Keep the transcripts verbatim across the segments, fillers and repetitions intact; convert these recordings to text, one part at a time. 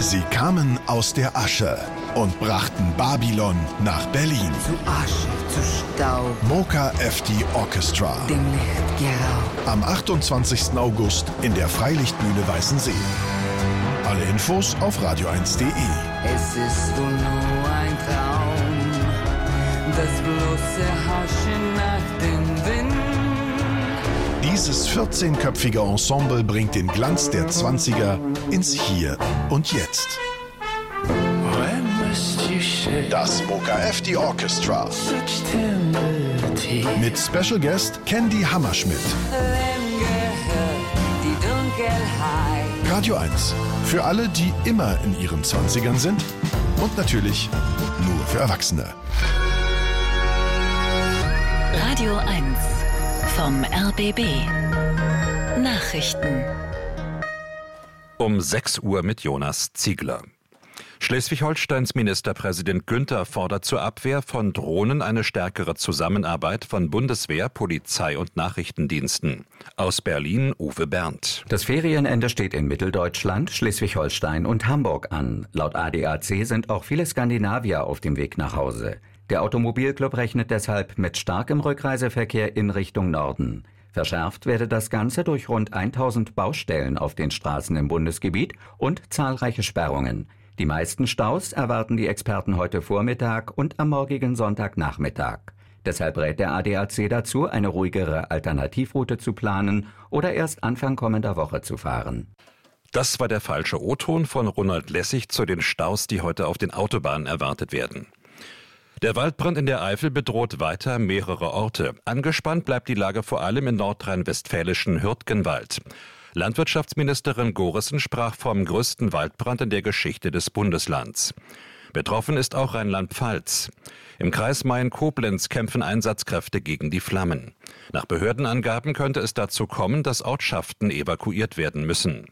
Sie kamen aus der Asche und brachten Babylon nach Berlin. Zu Asche, zu Staub. Mocha F D Orchestra. Dem Licht geraubt. Am achtundzwanzigsten August in der Freilichtbühne Weißensee. Alle Infos auf radio eins punkt de. Es ist wohl nur ein Traum, das bloße Haschen nach dem Wind. Dieses vierzehnköpfige Ensemble bringt den Glanz der zwanziger ins Hier und Jetzt. Das Mocha F D Orchestra. Mit Special Guest Candy Hammerschmidt. Radio eins. Für alle, die immer in ihren Zwanzigern sind. Und natürlich nur für Erwachsene. Radio eins vom R B B. Nachrichten. Um sechs Uhr mit Jonas Ziegler. Schleswig-Holsteins Ministerpräsident Günther fordert zur Abwehr von Drohnen eine stärkere Zusammenarbeit von Bundeswehr, Polizei und Nachrichtendiensten. Aus Berlin Uwe Berndt. Das Ferienende steht in Mitteldeutschland, Schleswig-Holstein und Hamburg an. Laut A D A C sind auch viele Skandinavier auf dem Weg nach Hause. Der Automobilclub rechnet deshalb mit starkem Rückreiseverkehr in Richtung Norden. Verschärft werde das Ganze durch rund tausend Baustellen auf den Straßen im Bundesgebiet und zahlreiche Sperrungen. Die meisten Staus erwarten die Experten heute Vormittag und am morgigen Sonntagnachmittag. Deshalb rät der A D A C dazu, eine ruhigere Alternativroute zu planen oder erst Anfang kommender Woche zu fahren. Das war der falsche O-Ton von Ronald Lessig zu den Staus, die heute auf den Autobahnen erwartet werden. Der Waldbrand in der Eifel bedroht weiter mehrere Orte. Angespannt bleibt die Lage vor allem im nordrhein-westfälischen Hürtgenwald. Landwirtschaftsministerin Gorissen sprach vom größten Waldbrand in der Geschichte des Bundeslands. Betroffen ist auch Rheinland-Pfalz. Im Kreis Mayen-Koblenz kämpfen Einsatzkräfte gegen die Flammen. Nach Behördenangaben könnte es dazu kommen, dass Ortschaften evakuiert werden müssen.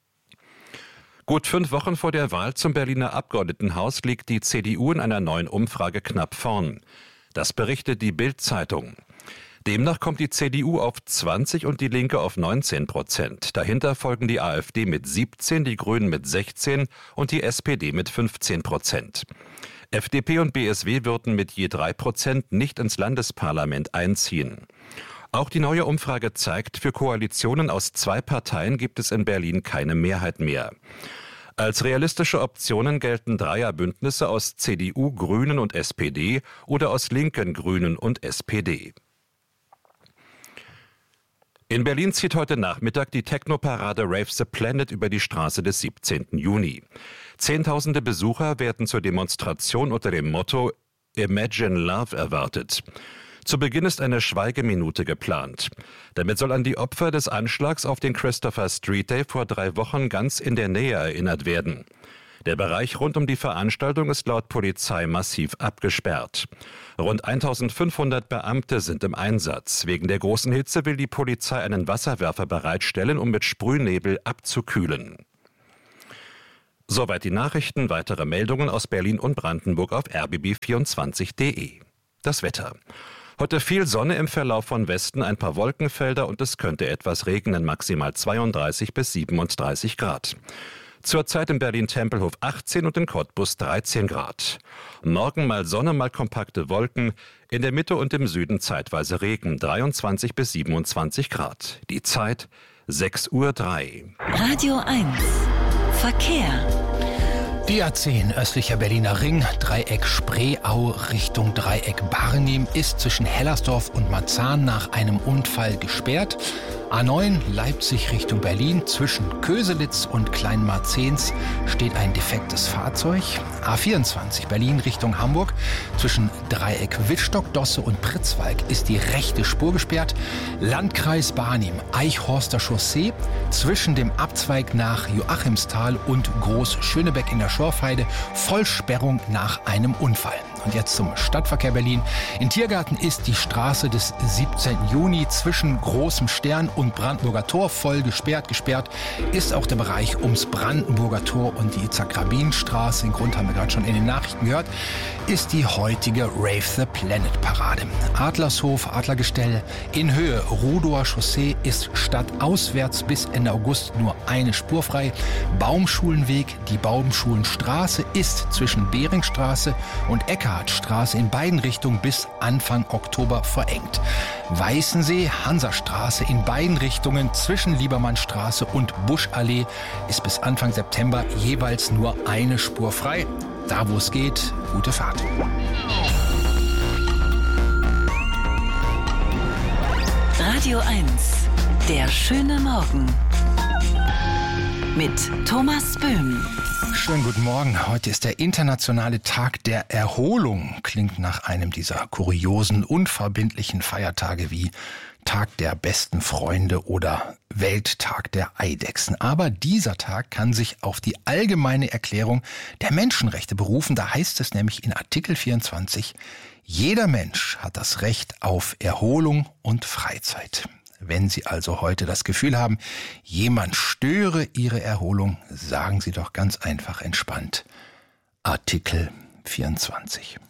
Gut fünf Wochen vor der Wahl zum Berliner Abgeordnetenhaus liegt die C D U in einer neuen Umfrage knapp vorn. Das berichtet die Bild-Zeitung. Demnach kommt die C D U auf zwanzig und die Linke auf neunzehn Prozent. Dahinter folgen die AfD mit siebzehn, die Grünen mit sechzehn und die S P D mit fünfzehn Prozent. F D P und B S W würden mit je drei Prozent nicht ins Landesparlament einziehen. Auch die neue Umfrage zeigt, für Koalitionen aus zwei Parteien gibt es in Berlin keine Mehrheit mehr. Als realistische Optionen gelten Dreierbündnisse aus C D U, Grünen und S P D oder aus Linken, Grünen und S P D. In Berlin zieht heute Nachmittag die Techno-Parade Rave the Planet über die Straße des siebzehnten Juni. Zehntausende Besucher werden zur Demonstration unter dem Motto Imagine Love erwartet. Zu Beginn ist eine Schweigeminute geplant. Damit soll an die Opfer des Anschlags auf den Christopher Street Day vor drei Wochen ganz in der Nähe erinnert werden. Der Bereich rund um die Veranstaltung ist laut Polizei massiv abgesperrt. Rund eintausendfünfhundert Beamte sind im Einsatz. Wegen der großen Hitze will die Polizei einen Wasserwerfer bereitstellen, um mit Sprühnebel abzukühlen. Soweit die Nachrichten. Weitere Meldungen aus Berlin und Brandenburg auf r b b vierundzwanzig punkt de. Das Wetter. Heute viel Sonne im Verlauf von Westen, ein paar Wolkenfelder und es könnte etwas regnen, maximal zweiunddreißig bis siebenunddreißig Grad. Zurzeit in Berlin-Tempelhof achtzehn und in Cottbus dreizehn Grad. Morgen mal Sonne, mal kompakte Wolken, in der Mitte und im Süden zeitweise Regen, dreiundzwanzig bis siebenundzwanzig Grad. Die Zeit sechs Uhr drei. Radio eins Verkehr. Die A zehn östlicher Berliner Ring, Dreieck Spreeau Richtung Dreieck Barnim ist zwischen Hellersdorf und Marzahn nach einem Unfall gesperrt. A neun Leipzig Richtung Berlin, zwischen Köselitz und Kleinmarzens steht ein defektes Fahrzeug. A vierundzwanzig Berlin Richtung Hamburg, zwischen Dreieck Wittstock-Dosse und Pritzwalk ist die rechte Spur gesperrt. Landkreis Barnim, Eichhorster Chaussee, zwischen dem Abzweig nach Joachimsthal und Groß-Schönebeck in der Schorfheide, Vollsperrung nach einem Unfall. Und jetzt zum Stadtverkehr Berlin. In Tiergarten ist die Straße des siebzehnten Juni zwischen Großem Stern und Brandenburger Tor voll gesperrt. Gesperrt ist auch der Bereich ums Brandenburger Tor und die Itzhak-Rabin-Straße. Den Grund haben wir gerade schon in den Nachrichten gehört, ist die heutige Rave the Planet Parade. Adlershof, Adlergestell in Höhe, Rudower Chaussee ist stadtauswärts bis Ende August nur eine Spur frei. Baumschulenweg, die Baumschulenstraße ist zwischen Beringstraße und Eckartstraße in beiden Richtungen bis Anfang Oktober verengt. Weißensee, Hansastraße in beiden Richtungen zwischen Liebermannstraße und Buschallee ist bis Anfang September jeweils nur eine Spur frei. Da, wo es geht, gute Fahrt. Radio eins, der schöne Morgen. Mit Thomas Böhm. Schönen guten Morgen. Heute ist der internationale Tag der Erholung. Klingt nach einem dieser kuriosen, unverbindlichen Feiertage wie Tag der besten Freunde oder Welttag der Eidechsen. Aber dieser Tag kann sich auf die allgemeine Erklärung der Menschenrechte berufen. Da heißt es nämlich in Artikel vierundzwanzig, jeder Mensch hat das Recht auf Erholung und Freizeit. Wenn Sie also heute das Gefühl haben, jemand störe Ihre Erholung, sagen Sie doch ganz einfach entspannt Artikel vierundzwanzig.